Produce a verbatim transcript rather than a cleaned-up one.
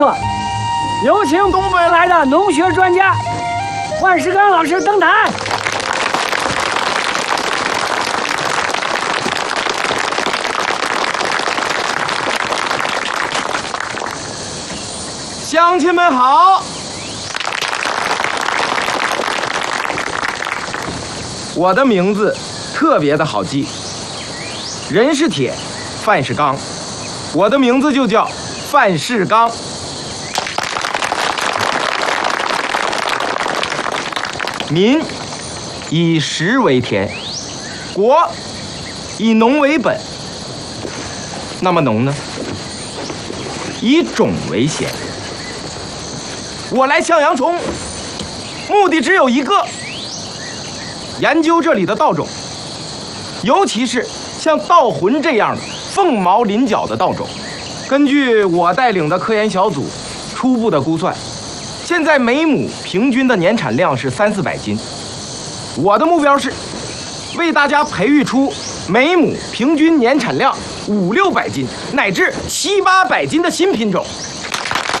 有请东北来的农学专家万世刚老师登台。 乡亲们好，我的名字特别的好记，人是铁，饭是钢，我的名字就叫范世刚。民以食为天，国以农为本。那么农呢？以种为先。我来向阳虫，目的只有一个：研究这里的稻种，尤其是像稻魂这样的凤毛麟角的稻种。根据我带领的科研小组初步的估算，现在每亩平均的年产量是三四百斤。我的目标是为大家培育出每亩平均年产量五六百斤乃至七八百斤的新品种。